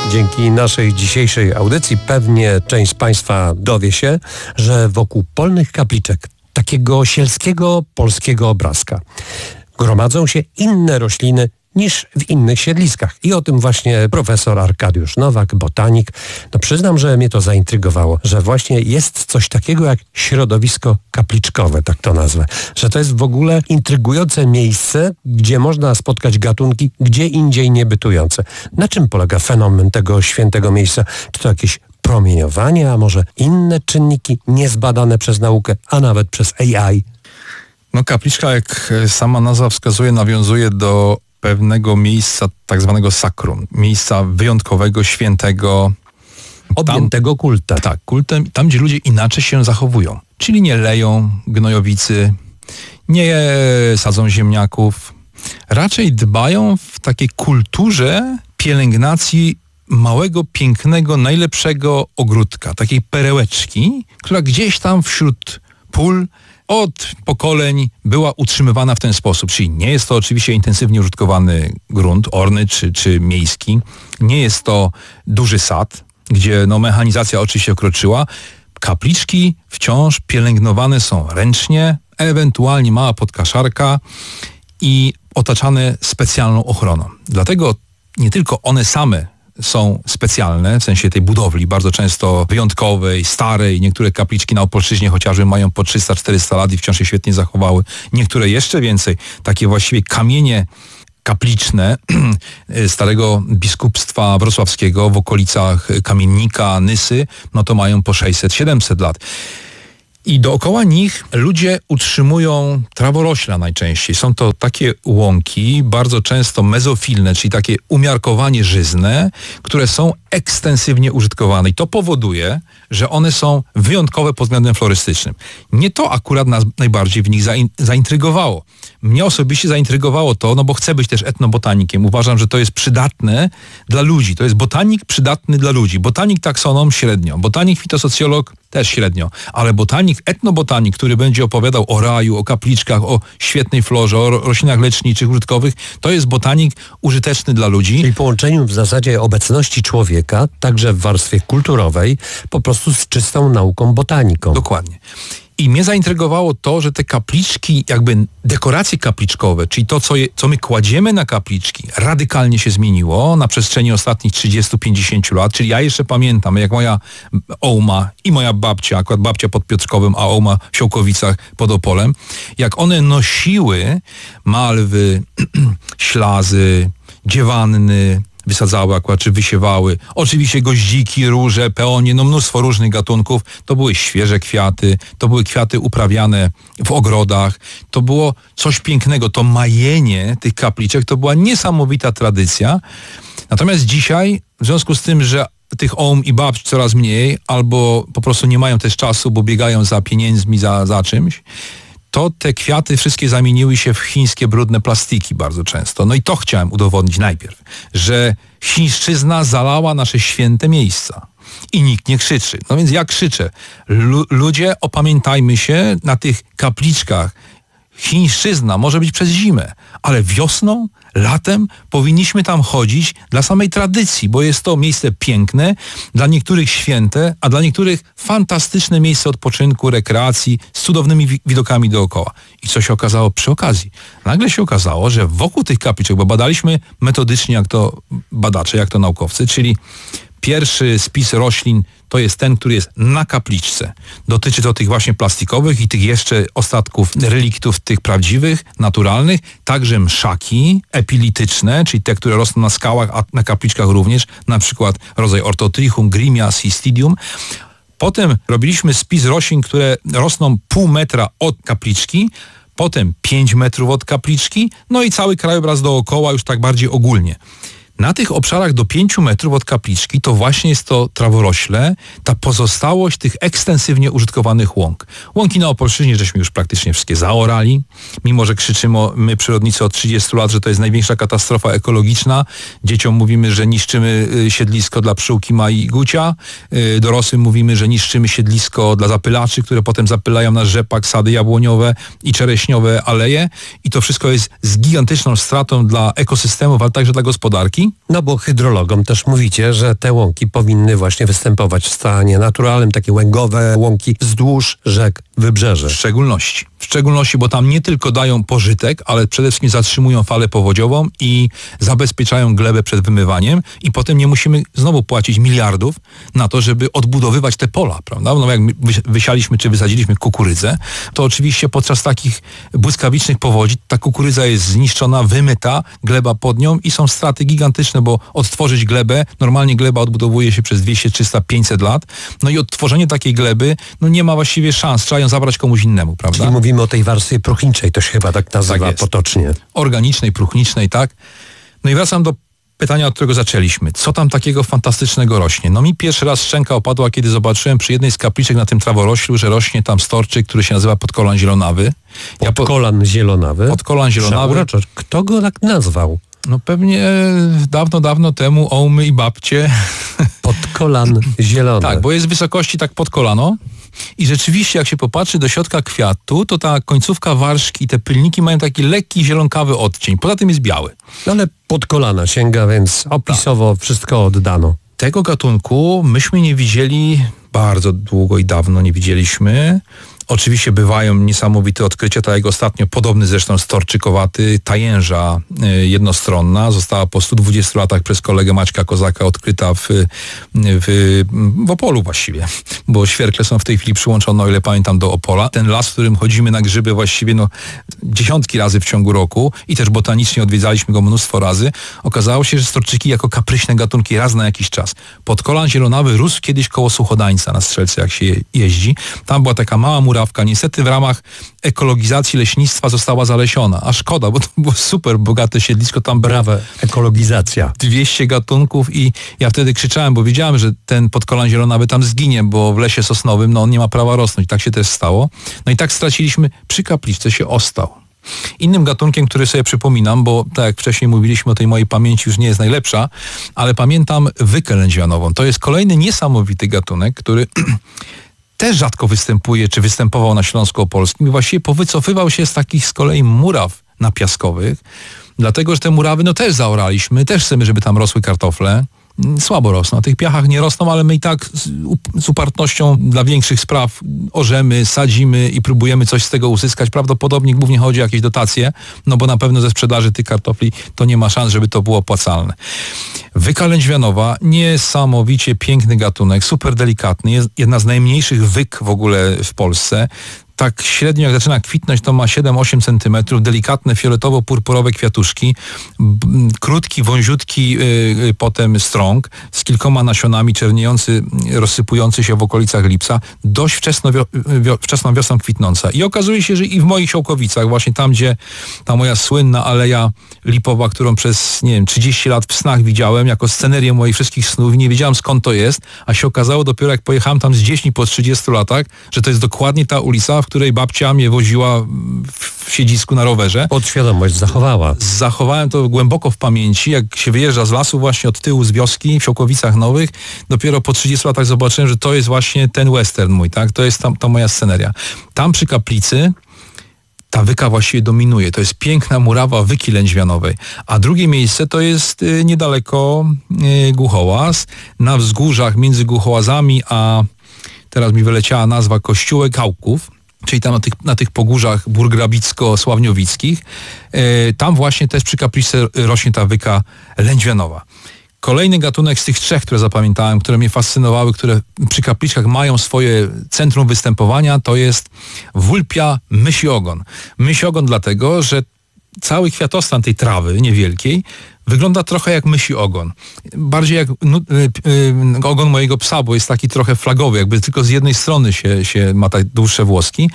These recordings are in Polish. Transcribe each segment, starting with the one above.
Dzięki naszej dzisiejszej audycji pewnie część z Państwa dowie się, że wokół polnych kapliczek, takiego sielskiego polskiego obrazka, gromadzą się inne rośliny niż w innych siedliskach. I o tym właśnie profesor Arkadiusz Nowak, botanik. No przyznam, że mnie to zaintrygowało, że właśnie jest coś takiego jak środowisko kapliczkowe, tak to nazwę. Że to jest w ogóle intrygujące miejsce, gdzie można spotkać gatunki gdzie indziej niebytujące. Na czym polega fenomen tego świętego miejsca? Czy to jakieś promieniowanie, a może inne czynniki niezbadane przez naukę, a nawet przez AI? No kapliczka, jak sama nazwa wskazuje, nawiązuje do pewnego miejsca, tak zwanego sakrum. Miejsca wyjątkowego, świętego. Objętego kultem. Tak, kultem. Tam, gdzie ludzie inaczej się zachowują. Czyli nie leją gnojowicy, nie sadzą ziemniaków. Raczej dbają w takiej kulturze pielęgnacji małego, pięknego, najlepszego ogródka. Takiej perełeczki, która gdzieś tam wśród pól od pokoleń była utrzymywana w ten sposób. Czyli nie jest to oczywiście intensywnie użytkowany grunt orny czy miejski. Nie jest to duży sad, gdzie mechanizacja oczywiście wkroczyła. Kapliczki wciąż pielęgnowane są ręcznie, ewentualnie mała podkaszarka i otaczane specjalną ochroną. Dlatego nie tylko one same są specjalne, w sensie tej budowli, bardzo często wyjątkowej, starej. Niektóre kapliczki na Opolszczyźnie chociażby mają po 300-400 lat i wciąż się świetnie zachowały. Niektóre jeszcze więcej. Takie właściwie kamienie kapliczne starego biskupstwa wrocławskiego w okolicach Kamiennika, Nysy, no to mają po 600-700 lat. I dookoła nich ludzie utrzymują traworośla najczęściej. Są to takie łąki, bardzo często mezofilne, czyli takie umiarkowanie żyzne, które są ekstensywnie użytkowane. I to powoduje, że one są wyjątkowe pod względem florystycznym. Nie to akurat nas najbardziej w nich zaintrygowało. Mnie osobiście zaintrygowało to, no bo chcę być też etnobotanikiem. Uważam, że to jest przydatne dla ludzi. To jest botanik przydatny dla ludzi. Botanik taksonom średnio. Botanik fitosocjolog też średnio. Ale botanik, etnobotanik, który będzie opowiadał o raju, o kapliczkach, o świetnej florze, o roślinach leczniczych, użytkowych, to jest botanik użyteczny dla ludzi. Czyli połączeniu w zasadzie obecności człowieka, także w warstwie kulturowej, po prostu z czystą nauką botaniką. Dokładnie. I mnie zaintrygowało to, że te kapliczki, jakby dekoracje kapliczkowe, czyli to, co my kładziemy na kapliczki, radykalnie się zmieniło na przestrzeni ostatnich 30-50 lat. Czyli ja jeszcze pamiętam, jak moja ołma i moja babcia, akurat babcia pod Piotrkowem, a ołma w Siołkowicach pod Opolem, jak one nosiły malwy, ślazy, dziewanny, wysadzały akurat, czy wysiewały. Oczywiście goździki, róże, peonie, mnóstwo różnych gatunków. To były świeże kwiaty, to były kwiaty uprawiane w ogrodach. To było coś pięknego. To majenie tych kapliczek to była niesamowita tradycja. Natomiast dzisiaj, w związku z tym, że tych ołm i babci coraz mniej, albo po prostu nie mają też czasu, bo biegają za pieniędzmi, za czymś, to te kwiaty wszystkie zamieniły się w chińskie brudne plastiki bardzo często. No i to chciałem udowodnić najpierw, że chińszczyzna zalała nasze święte miejsca. I nikt nie krzyczy. No więc ja krzyczę. Ludzie, opamiętajmy się na tych kapliczkach. Chińszczyzna może być przez zimę, ale wiosną, latem powinniśmy tam chodzić dla samej tradycji, bo jest to miejsce piękne, dla niektórych święte, a dla niektórych fantastyczne miejsce odpoczynku, rekreacji z cudownymi widokami dookoła. I co się okazało przy okazji? Nagle się okazało, że wokół tych kapliczek, bo badaliśmy metodycznie, jak to badacze, jak to naukowcy, czyli pierwszy spis roślin to jest ten, który jest na kapliczce. Dotyczy to tych właśnie plastikowych i tych jeszcze ostatków, reliktów tych prawdziwych, naturalnych. Także mszaki epilityczne, czyli te, które rosną na skałach, a na kapliczkach również, na przykład rodzaj Orthotrichum, Grimias, Histidium. Potem robiliśmy spis roślin, które rosną pół metra od kapliczki, potem 5 metrów od kapliczki, no i cały krajobraz dookoła już tak bardziej ogólnie. Na tych obszarach do 5 metrów od kapliczki to właśnie jest to traworośle, ta pozostałość tych ekstensywnie użytkowanych łąk. Łąki na Opolszczyźnie żeśmy już praktycznie wszystkie zaorali, mimo że krzyczymy my przyrodnicy od 30 lat, że to jest największa katastrofa ekologiczna. Dzieciom mówimy, że niszczymy siedlisko dla pszczółki Mai i Gucia. Dorosłym mówimy, że niszczymy siedlisko dla zapylaczy, które potem zapylają nasz rzepak, sady jabłoniowe i czereśniowe aleje. I to wszystko jest z gigantyczną stratą dla ekosystemów, ale także dla gospodarki. łąki. No bo hydrologom też mówicie, że te łąki powinny właśnie występować w stanie naturalnym, takie łęgowe łąki wzdłuż rzek, wybrzeży. W szczególności, bo tam nie tylko dają pożytek, ale przede wszystkim zatrzymują falę powodziową i zabezpieczają glebę przed wymywaniem i potem nie musimy znowu płacić miliardów na to, żeby odbudowywać te pola, prawda? No jak wysialiśmy czy wysadziliśmy kukurydzę, to oczywiście podczas takich błyskawicznych powodzi ta kukurydza jest zniszczona, wymyta, gleba pod nią i są straty gigantyczne, bo odtworzyć glebę, normalnie gleba odbudowuje się przez 200, 300, 500 lat, no i odtworzenie takiej gleby, no nie ma właściwie szans, trzeba ją zabrać komuś innemu, prawda? Czyli mówimy o tej warstwie próchniczej, to się chyba tak nazywa Tak jest. potocznie. Organicznej, próchnicznej, tak? No i wracam do pytania, od którego zaczęliśmy. Co tam takiego fantastycznego rośnie? No mi pierwszy raz szczęka opadła, kiedy zobaczyłem przy jednej z kapliczek na tym traworoślu, że rośnie tam storczyk, który się nazywa podkolan zielonawy. Podkolan zielonawy? Podkolan zielonawy. Uroczo. Kto go tak nazwał? No pewnie dawno temu ołmy i babcie. Podkolan zielony. Tak, bo jest w wysokości tak pod kolano. I rzeczywiście, jak się popatrzy do środka kwiatu, to ta końcówka warżki i te pylniki mają taki lekki zielonkawy odcień. Poza tym jest biały. No ale pod kolana sięga, więc opisowo wszystko oddano. Tego gatunku myśmy nie widzieli bardzo długo i dawno nie widzieliśmy. Oczywiście bywają niesamowite odkrycia, tak jak ostatnio, podobny zresztą storczykowaty, tajęża jednostronna, została po 120 latach przez kolegę Maćka Kozaka odkryta w Opolu właściwie, bo świerkle są w tej chwili przyłączone, o ile pamiętam, do Opola. Ten las, w którym chodzimy na grzyby właściwie dziesiątki razy w ciągu roku i też botanicznie odwiedzaliśmy go mnóstwo razy, okazało się, że storczyki jako kapryśne gatunki raz na jakiś czas. Podkolan zielonawy rósł kiedyś koło Suchodańca na Strzelce, jak się jeździ. Tam była taka mała murawka. Niestety w ramach ekologizacji leśnictwa została zalesiona. A szkoda, bo to było super bogate siedlisko. Tam Brawa, ekologizacja. 200 gatunków i ja wtedy krzyczałem, bo wiedziałem, że ten podkolan zielonawy tam zginie, bo w lesie sosnowym on nie ma prawa rosnąć. Tak się też stało. No i tak straciliśmy, przy kapliczce się ostał. Innym gatunkiem, który sobie przypominam, bo tak jak wcześniej mówiliśmy, o tej mojej pamięci już nie jest najlepsza, ale pamiętam wykę lędźwianową. To jest kolejny niesamowity gatunek, który też rzadko występuje, czy występował na Śląsku Opolskim i właściwie powycofywał się z takich z kolei muraw napiaskowych, dlatego, że te murawy też zaoraliśmy, też chcemy, żeby tam rosły kartofle. Słabo rosną. Na tych piachach nie rosną, ale my i tak z upartością dla większych spraw orzemy, sadzimy i próbujemy coś z tego uzyskać. Prawdopodobnie głównie chodzi o jakieś dotacje, bo na pewno ze sprzedaży tych kartofli to nie ma szans, żeby to było opłacalne. Wyka lędźwianowa, niesamowicie piękny gatunek, super delikatny, jest jedna z najmniejszych wyk w ogóle w Polsce. Tak średnio jak zaczyna kwitnąć, to ma 7-8 cm, delikatne fioletowo-purpurowe kwiatuszki, krótki, wąziutki potem strąg z kilkoma nasionami, czerniejący, rozsypujący się w okolicach lipca, dość wczesną wiosną kwitnąca. I okazuje się, że i w moich Siołkowicach, właśnie tam, gdzie ta moja słynna aleja lipowa, którą przez, 30 lat w snach widziałem, jako scenerię moich wszystkich snów i nie wiedziałem, skąd to jest, a się okazało dopiero, jak pojechałem tam z dziećmi po 30 latach, że to jest dokładnie ta ulica, w której babcia mnie woziła w siedzisku na rowerze. Podświadomość zachowała. Zachowałem to głęboko w pamięci. Jak się wyjeżdża z lasu właśnie od tyłu z wioski w Siołkowicach Nowych, dopiero po 30 latach zobaczyłem, że to jest właśnie ten western mój, tak? To jest ta moja sceneria. Tam przy kaplicy ta wyka właściwie dominuje. To jest piękna murawa wyki lędźwianowej. A drugie miejsce to jest niedaleko Głuchołaz. Na wzgórzach między Głuchołazami a teraz mi wyleciała nazwa Kościółek Hałków, czyli tam na tych pogórzach burgrabicko-sławniowickich. Tam właśnie też przy kapliczce rośnie ta wyka lędźwianowa. Kolejny gatunek z tych trzech, które zapamiętałem, które mnie fascynowały, które przy kapliczkach mają swoje centrum występowania, to jest wulpia mysiogon. Mysiogon dlatego, że cały kwiatostan tej trawy niewielkiej wygląda trochę jak mysi ogon. Bardziej jak ogon mojego psa, bo jest taki trochę flagowy, jakby tylko z jednej strony się ma tak dłuższe włoski.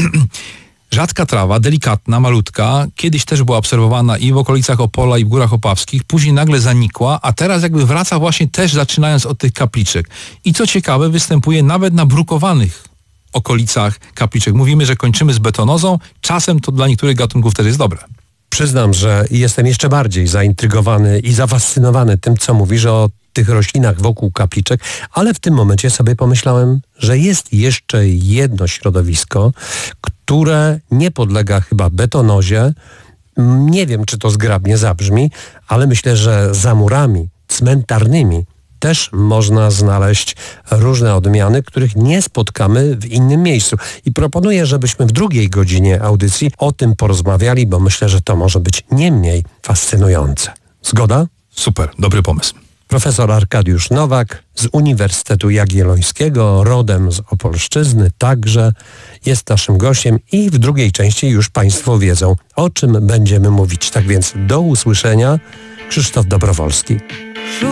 Rzadka trawa, delikatna, malutka, kiedyś też była obserwowana i w okolicach Opola, i w Górach Opawskich, później nagle zanikła, a teraz jakby wraca właśnie też zaczynając od tych kapliczek. I co ciekawe, występuje nawet na brukowanych okolicach kapliczek. Mówimy, że kończymy z betonozą, czasem to dla niektórych gatunków też jest dobre. Przyznam, że jestem jeszcze bardziej zaintrygowany i zafascynowany tym, co mówisz o tych roślinach wokół kapliczek, ale w tym momencie sobie pomyślałem, że jest jeszcze jedno środowisko, które nie podlega chyba betonozie, Nie wiem, czy to zgrabnie zabrzmi, ale myślę, że za murami cmentarnymi też można znaleźć różne odmiany, których nie spotkamy w innym miejscu. I proponuję, żebyśmy w drugiej godzinie audycji o tym porozmawiali, bo myślę, że to może być nie mniej fascynujące. Zgoda? Super, dobry pomysł. Profesor Arkadiusz Nowak z Uniwersytetu Jagiellońskiego, rodem z Opolszczyzny, także jest naszym gościem i w drugiej części już Państwo wiedzą, o czym będziemy mówić. Tak więc do usłyszenia. Krzysztof Dobrowolski.